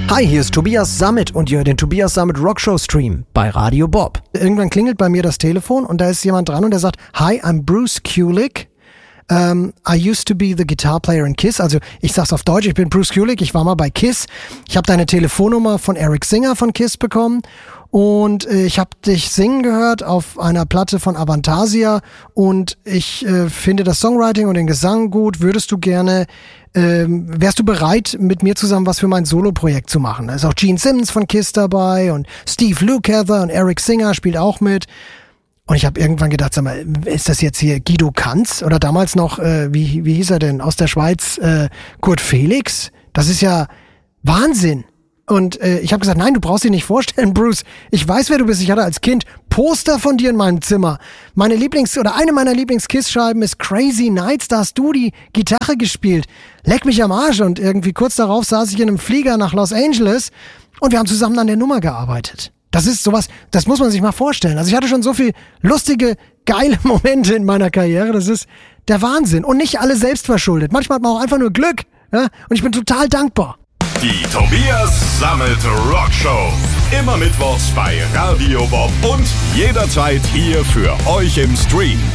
Hi, hier ist Tobias Sammet und ihr hört den Tobias Sammet Rockshow Stream bei Radio Bob. Irgendwann klingelt bei mir das Telefon und da ist jemand dran und der sagt, Hi, I'm Bruce Kulick. I used to be the guitar player in Kiss. Also ich sag's auf Deutsch, ich bin Bruce Kulick, ich war mal bei Kiss. Ich habe deine Telefonnummer von Eric Singer von Kiss bekommen und ich habe dich singen gehört auf einer Platte von Avantasia und ich finde das Songwriting und den Gesang gut. Würdest du gerne, wärst du bereit, mit mir zusammen was für mein Solo-Projekt zu machen? Da ist auch Gene Simmons von Kiss dabei und Steve Lukather und Eric Singer spielt auch mit. Und ich habe irgendwann gedacht, sag mal, ist das jetzt hier Guido Kanz oder damals noch, wie hieß er denn, aus der Schweiz, Kurt Felix? Das ist ja Wahnsinn. Und ich habe gesagt, nein, du brauchst dir nicht vorstellen, Bruce. Ich weiß, wer du bist. Ich hatte als Kind Poster von dir in meinem Zimmer. Eine meiner Lieblings-Kiss-Scheiben ist Crazy Nights. Da hast du die Gitarre gespielt. Leck mich am Arsch. Und irgendwie kurz darauf saß ich in einem Flieger nach Los Angeles und wir haben zusammen an der Nummer gearbeitet. Das ist sowas, das muss man sich mal vorstellen. Also ich hatte schon so viel lustige, geile Momente in meiner Karriere. Das ist der Wahnsinn. Und nicht alle selbst verschuldet. Manchmal hat man auch einfach nur Glück. Ja? Und ich bin total dankbar. Die Tobias Sammet Rockshow. Immer mittwochs bei Radio Bob und jederzeit hier für euch im Stream.